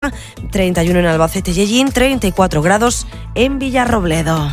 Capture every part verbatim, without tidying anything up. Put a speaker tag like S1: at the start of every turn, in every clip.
S1: Málaga, treinta y uno en Albacete y Hellín, treinta y cuatro grados en Villarrobledo.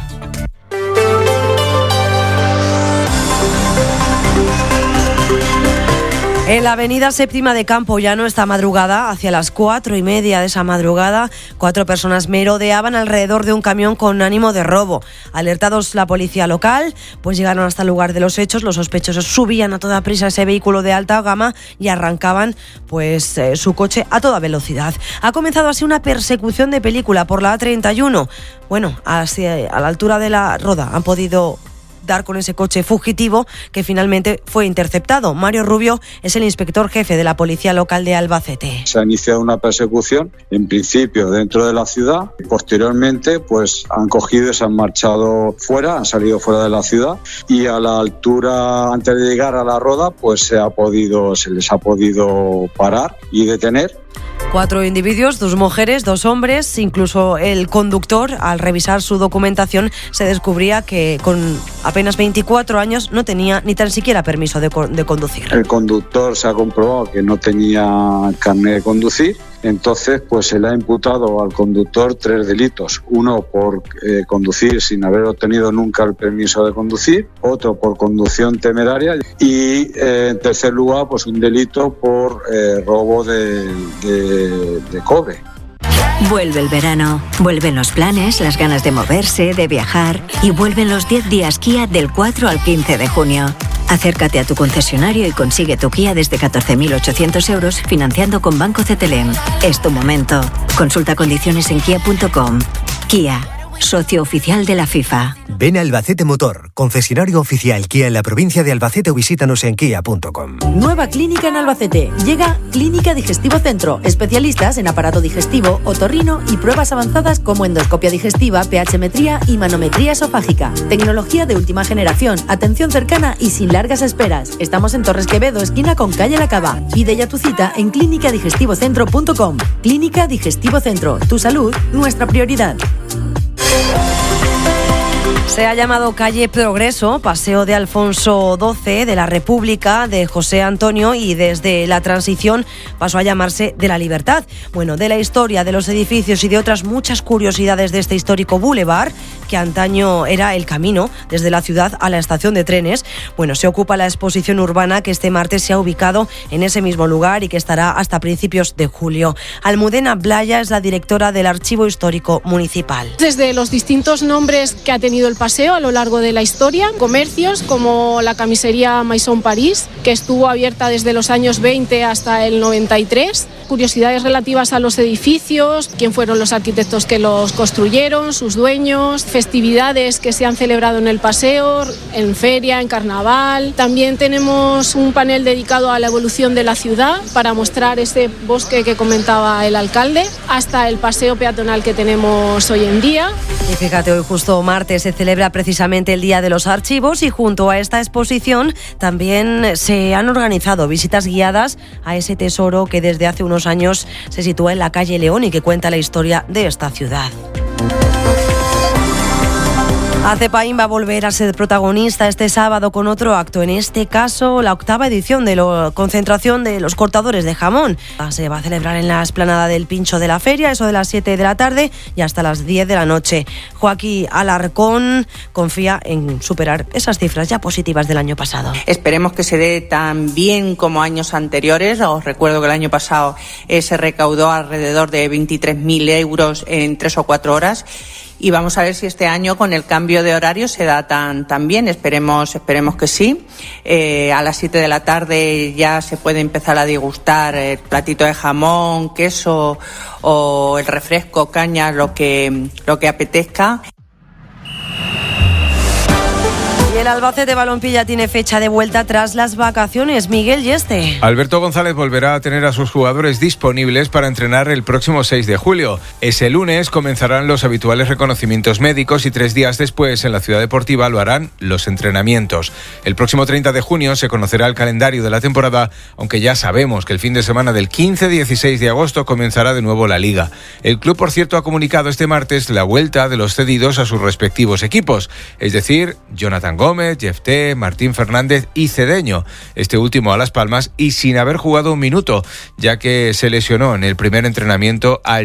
S1: En la avenida Séptima de Campoyano esta madrugada, hacia las cuatro y media de esa madrugada, cuatro personas merodeaban alrededor de un camión con ánimo de robo. Alertados la policía local, pues llegaron hasta el lugar de los hechos. Los sospechosos subían a toda prisa ese vehículo de alta gama y arrancaban pues eh, su coche a toda velocidad. Ha comenzado así una persecución de película por la A treinta y uno. Bueno, hacia, a la altura de la Roda han podido dar con ese coche fugitivo que finalmente fue interceptado. Mario Rubio es el inspector jefe de la Policía Local de Albacete.
S2: Se ha iniciado una persecución, en principio dentro de la ciudad. Posteriormente, pues han cogido y se han marchado fuera, han salido fuera de la ciudad y a la altura, antes de llegar a la Roda, pues se ha podido, se les ha podido parar y detener.
S1: Cuatro individuos, dos mujeres, dos hombres, incluso el conductor, al revisar su documentación, se descubría que con apenas veinticuatro años no tenía ni tan siquiera permiso de, de conducir.
S2: El conductor se ha comprobado que no tenía carnet de conducir. Entonces, pues se le ha imputado al conductor tres delitos. Uno por eh, conducir sin haber obtenido nunca el permiso de conducir, otro por conducción temeraria y, eh, en tercer lugar, pues un delito por eh, robo de, de, de cobre.
S3: Vuelve el verano, vuelven los planes, las ganas de moverse, de viajar y vuelven los diez días Kia del cuatro al quince de junio. Acércate a tu concesionario y consigue tu Kia desde catorce mil ochocientos euros financiando con Banco Cetelem. Es tu momento. Consulta condiciones en kia punto com. Kia, socio oficial de la FIFA.
S4: Ven a Albacete Motor, concesionario oficial Kia en la provincia de Albacete o visítanos en kia punto com.
S5: Nueva clínica en Albacete. Llega Clínica Digestivo Centro. Especialistas en aparato digestivo, otorrino y pruebas avanzadas como endoscopia digestiva, pHmetría y manometría esofágica. Tecnología de última generación, atención cercana y sin largas esperas. Estamos en Torres Quevedo, esquina con calle La Cava. Pide ya tu cita en clínica digestivo centro punto com. Clínica Digestivo Centro. Tu salud, nuestra prioridad.
S1: Se ha llamado calle Progreso, paseo de Alfonso doce, de la República, de José Antonio y desde la transición pasó a llamarse de la Libertad. Bueno, de la historia, de los edificios y de otras muchas curiosidades de este histórico boulevard, que antaño era el camino desde la ciudad a la estación de trenes. Bueno, se ocupa la exposición urbana que este martes se ha ubicado en ese mismo lugar y que estará hasta principios de julio. Almudena Blaya es la directora del Archivo Histórico Municipal.
S6: Desde los distintos nombres que ha tenido el paseo a lo largo de la historia, comercios como la camisería Maison París, que estuvo abierta desde los años veinte hasta el noventa y tres, curiosidades relativas a los edificios, quién fueron los arquitectos que los construyeron, sus dueños, festividades que se han celebrado en el paseo, en feria, en carnaval. También tenemos un panel dedicado a la evolución de la ciudad para mostrar ese bosque que comentaba el alcalde, hasta el paseo peatonal que tenemos hoy en día.
S1: Y fíjate, hoy justo martes se celebra precisamente el Día de los Archivos y junto a esta exposición también se han organizado visitas guiadas a ese tesoro que desde hace unos años se sitúa en la calle León y que cuenta la historia de esta ciudad. Acepaín va a volver a ser protagonista este sábado con otro acto, en este caso la octava edición de la concentración de los cortadores de jamón. Se va a celebrar en la explanada del Pincho de la Feria, eso de las siete de la tarde y hasta las diez de la noche. Joaquín Alarcón confía en superar esas cifras ya positivas del año pasado.
S7: Esperemos que se dé tan bien como años anteriores. Os recuerdo que el año pasado eh, se recaudó alrededor de veintitrés mil euros en tres o cuatro horas. Y vamos a ver si este año con el cambio de horario se da tan, tan bien. Esperemos, esperemos que sí. Eh, a las siete de la tarde ya se puede empezar a degustar el platito de jamón, queso o el refresco, caña, lo que, lo que apetezca.
S1: El Albacete Balompié ya tiene fecha de vuelta tras las vacaciones. Miguel Yeste.
S8: Alberto González volverá a tener a sus jugadores disponibles para entrenar el próximo seis de julio. Ese lunes comenzarán los habituales reconocimientos médicos y tres días después en la Ciudad Deportiva lo harán los entrenamientos. El próximo treinta de junio se conocerá el calendario de la temporada, aunque ya sabemos que el fin de semana del quince a dieciséis de agosto comenzará de nuevo la Liga. El club, por cierto, ha comunicado este martes la vuelta de los cedidos a sus respectivos equipos, es decir, Jonathan Gómez, Gómez, Jefté, Martín Fernández y Cedeño, este último a Las Palmas y sin haber jugado un minuto, ya que se lesionó en el primer entrenamiento al